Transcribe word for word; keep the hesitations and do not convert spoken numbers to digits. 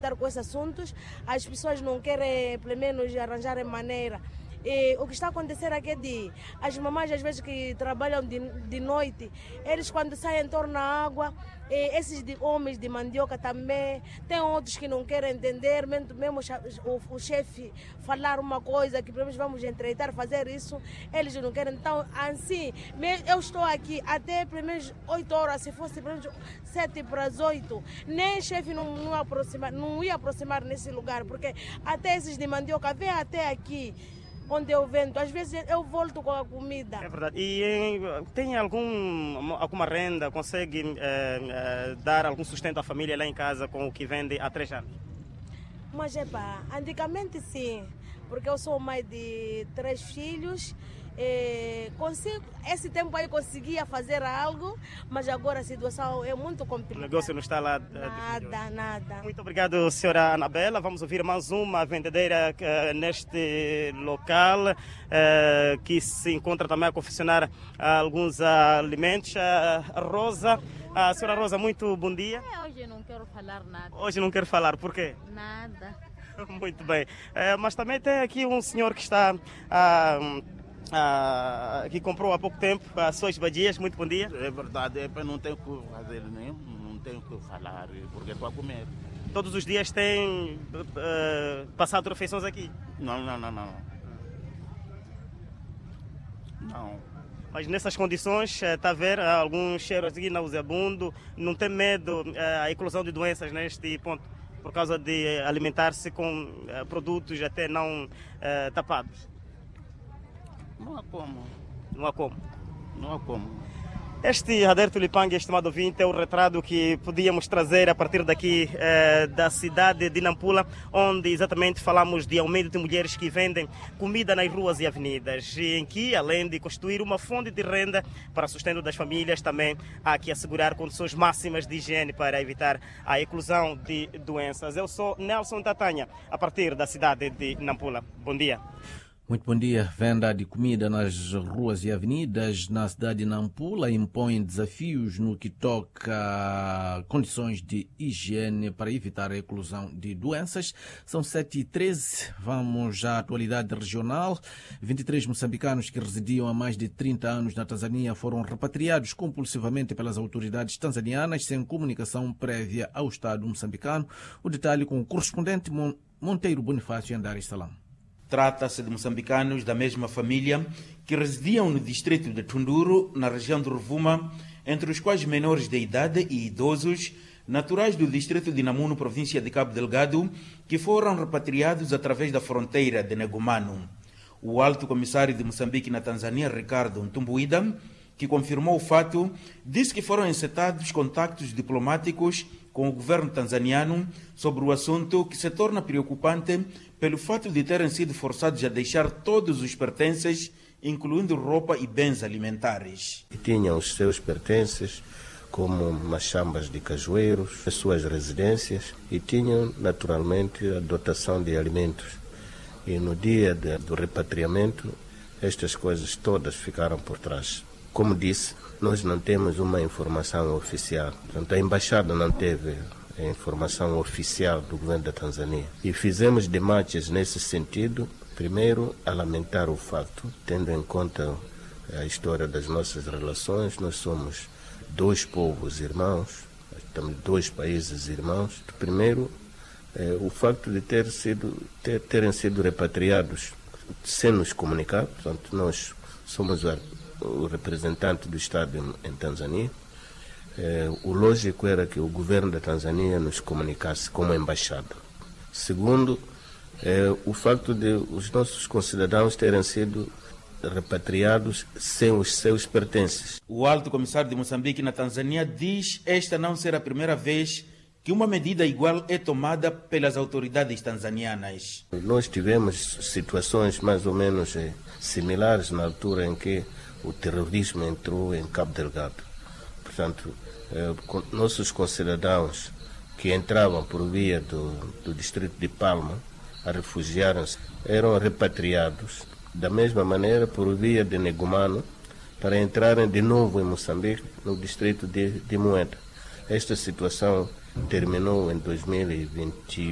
com esses assuntos, as pessoas não querem, pelo menos, arranjar maneira. E o que está a acontecer aqui é de as mamães, às vezes, que trabalham de, de noite, eles quando saem tornam a água, e esses de homens de mandioca também, tem outros que não querem entender, mesmo, mesmo o, o chefe falar uma coisa que pelo menos vamos entreitar, fazer isso, eles não querem. Então, assim, eu estou aqui até pelo menos oito horas, se fosse pelo menos sete para as oito, nem chefe não, não, aproximar, não ia aproximar nesse lugar, porque até esses de mandioca, vem até aqui, onde eu vendo, às vezes eu volto com a comida. É verdade. E tem algum, alguma renda, consegue eh, eh, dar algum sustento à família lá em casa com o que vende há três anos? Mas, epá, antigamente sim, porque eu sou mãe de três filhos. É, consigo, esse tempo aí conseguia fazer algo, mas agora a situação é muito complicada. O negócio não está lá. Nada, nada. Muito obrigado, senhora Anabela. Vamos ouvir mais uma vendedeira uh, neste local uh, que se encontra também a confeccionar uh, alguns uh, alimentos. Uh, Rosa, a senhora Rosa, muito bom dia. É, hoje não quero falar nada. Hoje não quero falar, por quê? Nada. Muito bem. Uh, mas também tem aqui um senhor que está uh, Ah, que comprou há pouco tempo as suas badias. Muito bom dia. É verdade, é para não ter o que fazer nenhum, não tenho o que falar, porque estou a comer. Todos os dias tem uh, passado refeições aqui? Não, não, não, não. Não. Mas nessas condições, está a ver algum cheiro aqui nauseabundo, não tem medo uh, a eclosão de doenças neste ponto, por causa de alimentar-se com uh, produtos até não uh, tapados? Não há como. Não há como? Não há como. Este Rader Tulipanga, estimado ouvinte, é o retrato que podíamos trazer a partir daqui eh, da cidade de Nampula, onde exatamente falamos de aumento de mulheres que vendem comida nas ruas e avenidas, e em que, além de constituir uma fonte de renda para sustento das famílias, também há que assegurar condições máximas de higiene para evitar a eclosão de doenças. Eu sou Nelson Tatanha, a partir da cidade de Nampula. Bom dia. Muito bom dia. Venda de comida nas ruas e avenidas na cidade de Nampula impõe desafios no que toca a condições de higiene para evitar a eclosão de doenças. São sete e treze. Vamos à atualidade regional. vinte e três moçambicanos que residiam há mais de trinta anos na Tanzânia foram repatriados compulsivamente pelas autoridades tanzanianas sem comunicação prévia ao Estado moçambicano. O detalhe com o correspondente Monteiro Bonifácio em Dar es Salaam. Trata-se de moçambicanos da mesma família que residiam no distrito de Tunduru, na região de Rovuma, entre os quais menores de idade e idosos, naturais do distrito de Namuno, província de Cabo Delgado, que foram repatriados através da fronteira de Negumano. O alto comissário de Moçambique na Tanzânia, Ricardo Ntumbuida, que confirmou o fato, disse que foram encetados contactos diplomáticos com o governo tanzaniano sobre o assunto, que se torna preocupante pelo fato de terem sido forçados a deixar todos os pertences, incluindo roupa e bens alimentares. E tinham os seus pertences, como machambas de cajueiros, as suas residências, e tinham naturalmente a dotação de alimentos. E no dia de, do repatriamento, estas coisas todas ficaram por trás. Como disse, nós não temos uma informação oficial. Portanto, a embaixada não teve a informação oficial do governo da Tanzânia. E fizemos demarches nesse sentido, primeiro a lamentar o facto, tendo em conta a história das nossas relações. Nós somos dois povos irmãos, estamos dois países irmãos. Primeiro, é, o facto de ter sido, ter, terem sido repatriados sem nos comunicar. Portanto, nós somos o o representante do Estado em, em Tanzânia. Eh, o lógico era que o governo da Tanzânia nos comunicasse como embaixada. Segundo, eh, o facto de os nossos concidadãos terem sido repatriados sem os seus pertences. O alto comissário de Moçambique na Tanzânia diz esta não ser a primeira vez que uma medida igual é tomada pelas autoridades tanzanianas. Nós tivemos situações mais ou menos eh, similares na altura em que o terrorismo entrou em Cabo Delgado. Portanto, eh, nossos concidadãos que entravam por via do, do distrito de Palma a refugiarem-se eram repatriados da mesma maneira por via de Negumano para entrarem de novo em Moçambique, no distrito de, de Moeda. Esta situação terminou em dois mil e vinte e